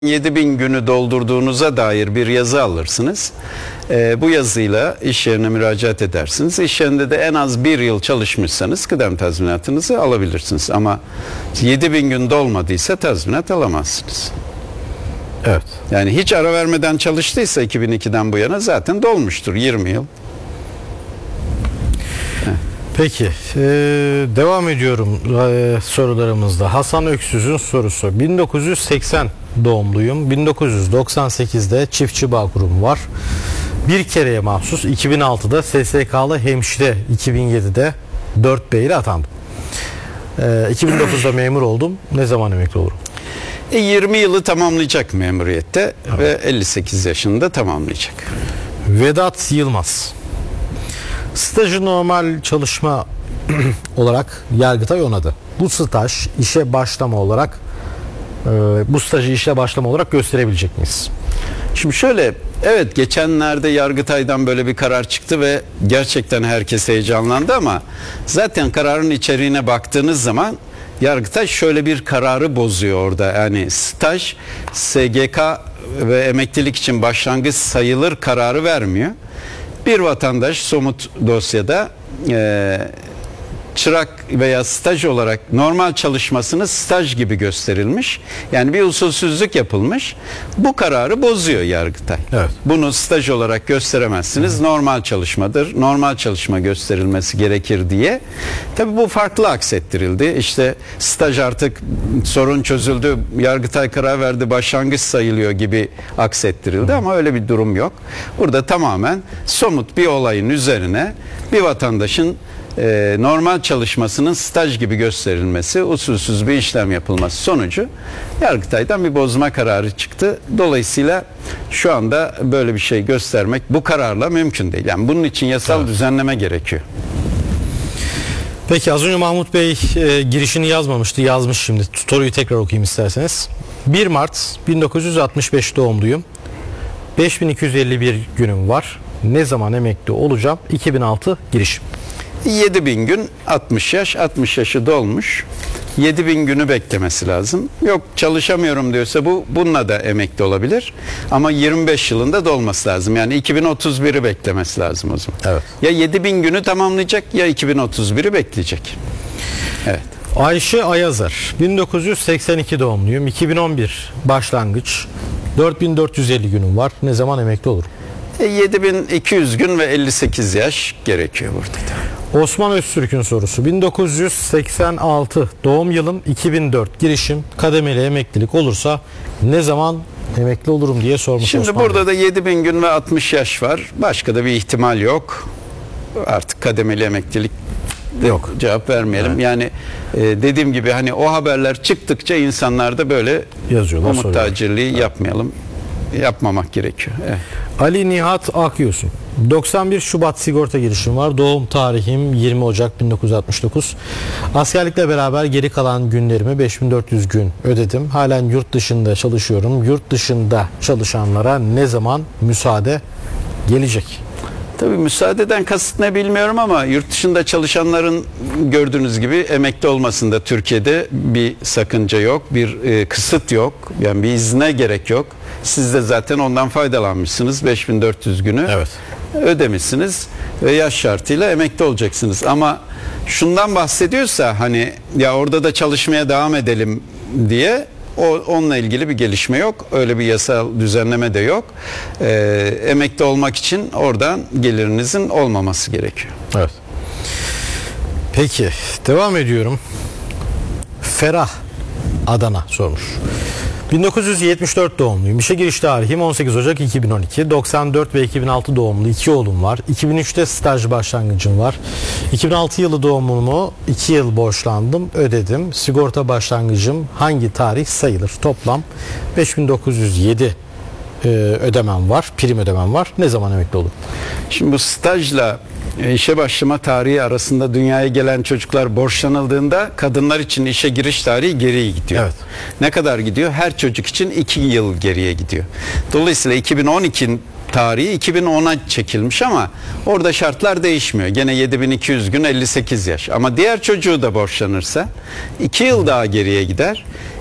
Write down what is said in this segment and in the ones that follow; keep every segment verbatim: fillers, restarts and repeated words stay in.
yedi bin günü doldurduğunuza dair bir yazı alırsınız. Ee, bu yazıyla iş yerine müracaat edersiniz. İş yerinde de en az bir yıl çalışmışsanız kıdem tazminatınızı alabilirsiniz. Ama yedi bin gün dolmadıysa tazminat alamazsınız. Evet. Yani hiç ara vermeden çalıştıysa iki bin ikiden bu yana zaten dolmuştur yirmi yıl. Peki, ee, devam ediyorum ee, sorularımızda. Hasan Öksüz'ün sorusu. bin dokuz yüz seksen doğumluyum. bin dokuz yüz doksan sekizde çiftçi bağ kurumu var. Bir kereye mahsus iki bin altıda S S K'lı hemşire, iki bin yedide dört B ile atandım. Ee, iki bin dokuzda memur oldum. Ne zaman emekli olurum? E, yirmi yılı tamamlayacak memuriyette, evet. Ve elli sekiz yaşında tamamlayacak. Vedat Yılmaz. Stajı normal çalışma olarak Yargıtay onadı. Bu staj işe başlama olarak e, bu stajı işe başlama olarak gösterebilecek miyiz? Şimdi şöyle, evet, geçenlerde Yargıtay'dan böyle bir karar çıktı ve gerçekten herkes heyecanlandı ama zaten kararın içeriğine baktığınız zaman Yargıtay şöyle bir kararı bozuyor orada. Yani staj S G K ve emeklilik için başlangıç sayılır kararı vermiyor. Bir vatandaş somut dosyada e, çırak veya staj olarak normal çalışmasını staj gibi gösterilmiş. Yani bir usulsüzlük yapılmış. Bu kararı bozuyor Yargıtay. Evet. Bunu staj olarak gösteremezsiniz. Evet. Normal çalışmadır. Normal çalışma gösterilmesi gerekir diye. Tabii bu farklı aksettirildi. İşte staj artık sorun çözüldü. Yargıtay karar verdi. Başlangıç sayılıyor gibi aksettirildi. Hı. Ama öyle bir durum yok. Burada tamamen somut bir olayın üzerine bir vatandaşın Ee, normal çalışmasının staj gibi gösterilmesi, usulsüz bir işlem yapılması sonucu Yargıtay'dan bir bozma kararı çıktı. Dolayısıyla şu anda böyle bir şey göstermek bu kararla mümkün değil. Yani bunun için yasal evet. düzenleme gerekiyor. Peki, az önce Mahmut Bey e, girişini yazmamıştı. Yazmış şimdi. Soruyu tekrar okuyayım isterseniz. bir Mart bin dokuz yüz altmış beş doğumluyum. beş bin iki yüz elli bir günüm var. Ne zaman emekli olacağım? iki bin altı girişim. yedi bin gün, altmış yaş, altmış yaşı dolmuş. yedi bin günü beklemesi lazım. Yok çalışamıyorum diyorsa bu bununla da emekli olabilir. Ama yirmi beş yılında dolması lazım. Yani iki bin otuz biri beklemesi lazım o zaman. Evet. Ya yedi bin günü tamamlayacak ya iki bin otuz biri bekleyecek. Evet. Ayşe Ayazar. bin dokuz yüz seksen iki doğumluyum. iki bin on bir başlangıç. dört bin dört yüz elli günüm var. Ne zaman emekli olurum? E, yedi bin iki yüz gün ve elli sekiz yaş gerekiyor burada da. Osman Öztürk'ün sorusu. bin dokuz yüz seksen altı doğum yılım, iki bin dört girişim, kademeli emeklilik olursa ne zaman emekli olurum diye sormuş. Şimdi Osman burada Bey. da yedi bin gün ve altmış yaş var. Başka da bir ihtimal yok. Artık kademeli emeklilik yok. Cevap vermeyelim. Evet. Yani e, dediğim gibi hani o haberler çıktıkça insanlar da böyle yazıyorlar, umut tacirliği evet. yapmayalım. Yapmamak gerekiyor. Evet. Ali Nihat Akyüz'ün. doksan bir Şubat sigorta girişim var. Doğum tarihim yirmi Ocak bin dokuz yüz altmış dokuz. Askerlikle beraber geri kalan günlerimi beş bin dört yüz gün ödedim. Halen yurt dışında çalışıyorum. Yurt dışında çalışanlara ne zaman müsaade gelecek? Tabii müsaadeden kasıt ne bilmiyorum ama yurt dışında çalışanların gördüğünüz gibi emekli olmasında Türkiye'de bir sakınca yok, bir e, kısıt yok, yani bir izne gerek yok. Siz de zaten ondan faydalanmışsınız, beş bin dört yüz günü evet. ödemişsiniz ve yaş şartıyla emekli olacaksınız. Ama şundan bahsediyorsa hani ya orada da çalışmaya devam edelim diye, o onunla ilgili bir gelişme yok. Öyle bir yasal düzenleme de yok. Ee, emekli olmak için oradan gelirinizin olmaması gerekiyor. Evet. Peki, devam ediyorum. Ferah Adana sormuş. bin dokuz yüz yetmiş dört doğumluyum. İşe giriş tarihim on sekiz Ocak iki bin on iki. doksan dört ve iki bin altı doğumlu iki oğlum var. iki bin üçte staj başlangıcım var. iki bin altı yılı doğumumu iki yıl borçlandım, ödedim. Sigorta başlangıcım hangi tarih sayılır? Toplam beş bin dokuz yüz yedi e, ödemem var, prim ödemem var. Ne zaman emekli olurum? Şimdi bu stajla işe başlama tarihi arasında dünyaya gelen çocuklar borçlanıldığında kadınlar için işe giriş tarihi geriye gidiyor. Evet. Ne kadar gidiyor? Her çocuk için iki yıl geriye gidiyor. Dolayısıyla iki bin on iki tarihi iki bin ona çekilmiş ama orada şartlar değişmiyor. Gene yedi bin iki yüz gün, elli sekiz yaş. Ama diğer çocuğu da borçlanırsa iki yıl daha geriye gider.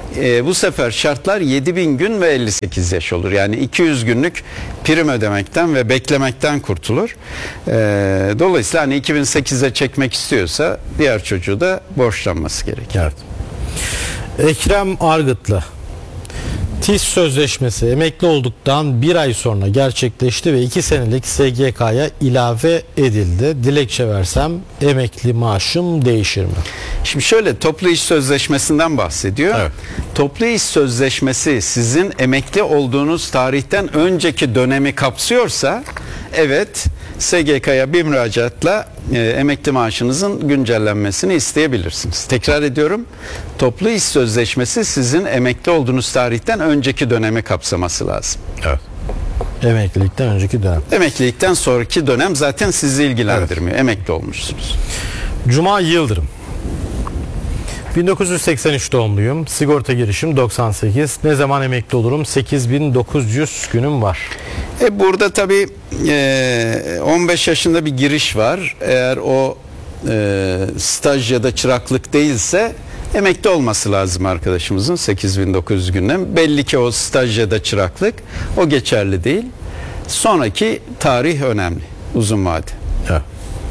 e, bu sefer şartlar yedi bin gün ve elli sekiz yaş olur. Yani iki yüz günlük prim ödemekten ve beklemekten kurtulur. E, dolayısıyla hani iki bin sekize çekmek istiyorsa diğer çocuğu da borçlanması gerekir. Evet. Ekrem Argıtlı. TİS sözleşmesi emekli olduktan bir ay sonra gerçekleşti ve iki senelik S G K'ya ilave edildi. Dilekçe versem emekli maaşım değişir mi? Şimdi şöyle, toplu iş sözleşmesinden bahsediyor. Evet. Toplu iş sözleşmesi sizin emekli olduğunuz tarihten önceki dönemi kapsıyorsa evet, S G K'ya bir müracaatla e, emekli maaşınızın güncellenmesini isteyebilirsiniz. Tekrar ediyorum, toplu iş sözleşmesi sizin emekli olduğunuz tarihten önceki dönemi kapsaması lazım. Evet. Emeklilikten önceki dönem. Emeklilikten sonraki dönem zaten sizi ilgilendirmiyor. Evet. Emekli olmuşsunuz. Cuma Yıldırım. bin dokuz yüz seksen üç doğumluyum. Sigorta girişim doksan sekiz. Ne zaman emekli olurum? sekiz bin dokuz yüz günüm var. E burada tabii e, on beş yaşında bir giriş var. Eğer o e, staj ya da çıraklık değilse emekli olması lazım arkadaşımızın sekiz bin dokuz yüz günden. Belli ki o staj ya da çıraklık, o geçerli değil. Sonraki tarih önemli, uzun vade. Evet.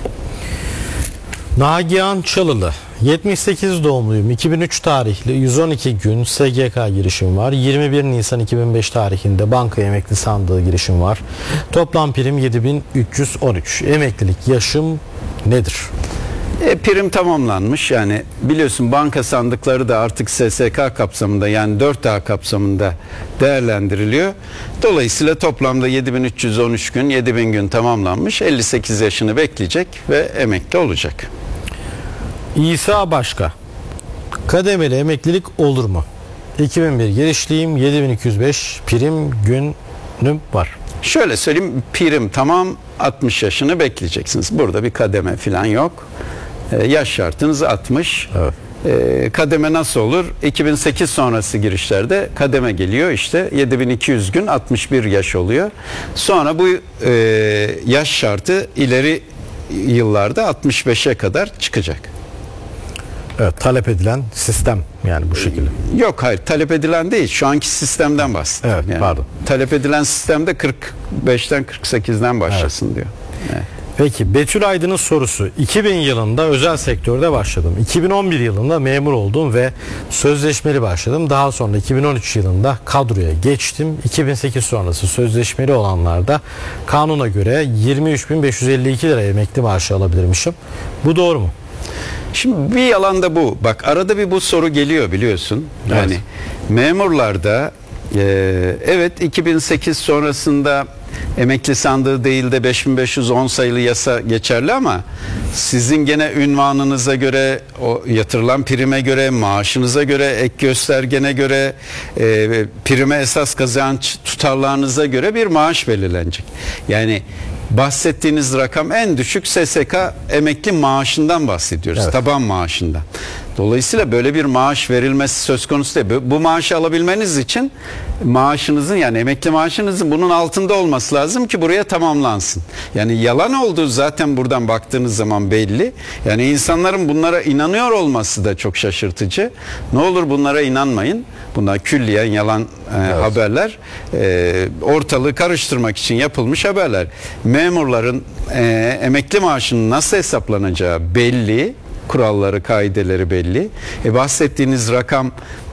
Nagihan Çalılı. yetmiş sekiz doğumluyum. iki bin üç tarihli yüz on iki gün S G K girişim var. yirmi bir Nisan iki bin beş tarihinde banka emekli sandığı girişim var. Toplam prim yedi bin üç yüz on üç. Emeklilik yaşım nedir? E, prim tamamlanmış. Yani biliyorsun, banka sandıkları da artık S S K kapsamında, yani dört A kapsamında değerlendiriliyor. Dolayısıyla toplamda yedi bin üç yüz on üç gün, yedi bin gün tamamlanmış. elli sekiz yaşını bekleyecek ve emekli olacak. İsa Başka. Kademeli emeklilik olur mu? iki bin bir girişliyim. yedi bin iki yüz beş prim günüm var. Şöyle söyleyeyim, prim tamam, altmış yaşını bekleyeceksiniz. Burada bir kademe falan yok. Ee, yaş şartınız altmış. Evet. Ee, kademe nasıl olur? iki bin sekiz sonrası girişlerde kademe geliyor, işte yedi bin iki yüz gün, altmış bir yaş oluyor. Sonra bu e, yaş şartı ileri yıllarda altmış beşe kadar çıkacak. Evet, talep edilen sistem yani bu şekilde. Yok, hayır, talep edilen değil, şu anki sistemden bahsediyorum. Evet, yani. pardon. Talep edilen sistemde kırk beşten kırk sekizden başlasın evet. diyor. Evet. Peki, Betül Aydın'ın sorusu. iki bin yılında özel sektörde başladım. iki bin on bir yılında memur oldum ve sözleşmeli başladım. Daha sonra iki bin on üç yılında kadroya geçtim. iki bin sekiz sonrası sözleşmeli olanlarda kanuna göre yirmi üç bin beş yüz elli iki lira emekli maaşı alabilirmişim. Bu doğru mu? Şimdi bir yalan da bu. Bak, arada bir bu soru geliyor, biliyorsun. Yani evet. memurlarda e, evet, iki bin sekiz sonrasında emekli sandığı değil de beş bin beş yüz on sayılı yasa geçerli, ama sizin gene ünvanınıza göre, o yatırılan prime göre, maaşınıza göre, ek göstergene göre, e, prime esas kazanç tutarlarınıza göre bir maaş belirlenecek. Yani bahsettiğiniz rakam en düşük S S K emekli maaşından bahsediyoruz. Evet. Taban maaşından. Dolayısıyla böyle bir maaş verilmesi söz konusu değil. Bu maaşı alabilmeniz için maaşınızın, yani emekli maaşınızın bunun altında olması lazım ki buraya tamamlansın. Yani yalan olduğu zaten buradan baktığınız zaman belli. Yani insanların bunlara inanıyor olması da çok şaşırtıcı. Ne olur bunlara inanmayın. Bunlar külliyen yalan e, evet. haberler. E, ortalığı karıştırmak için yapılmış haberler. Memurların e, emekli maaşının nasıl hesaplanacağı belli. Kuralları, kaideleri belli. E, bahsettiğiniz rakam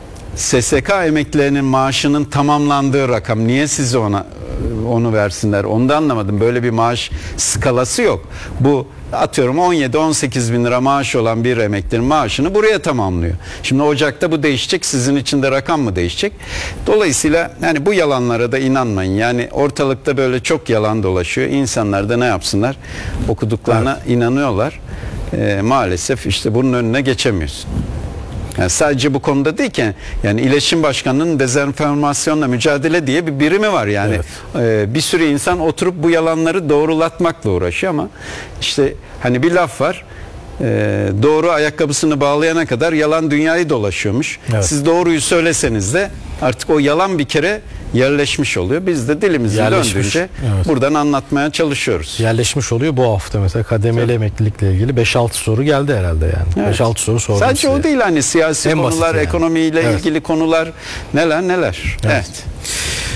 S S K emeklilerinin maaşının tamamlandığı rakam. Niye size ona onu versinler? Onu da anlamadım. Böyle bir maaş skalası yok. Bu, atıyorum, on yedi on sekiz bin lira maaş olan bir emeklinin maaşını buraya tamamlıyor. Şimdi Ocak'ta bu değişecek. Sizin için de rakam mı değişecek? Dolayısıyla yani bu yalanlara da inanmayın. Yani ortalıkta böyle çok yalan dolaşıyor. İnsanlar da ne yapsınlar? Okuduklarına evet. inanıyorlar. E, maalesef işte bunun önüne geçemiyorsun. Yani sadece bu konuda değil ki, yani İletişim Başkanlığı'nın dezenformasyonla mücadele diye bir birimi var yani. Evet. E, bir sürü insan oturup bu yalanları doğrulatmakla uğraşıyor, ama işte hani bir laf var. E, doğru ayakkabısını bağlayana kadar yalan dünyayı dolaşıyormuş. Evet. Siz doğruyu söyleseniz de artık o yalan bir kere yerleşmiş oluyor. Biz de dilimizin Yerleşmiş, döndüğünce evet. buradan anlatmaya çalışıyoruz. Yerleşmiş oluyor bu hafta mesela kademeli emeklilikle ilgili beş altı soru geldi herhalde yani. Evet. beş altı soru sordum Sadece size. o değil, hani siyasi En basit konular, yani. ekonomiyle Evet. ilgili konular, neler neler. Evet. Evet.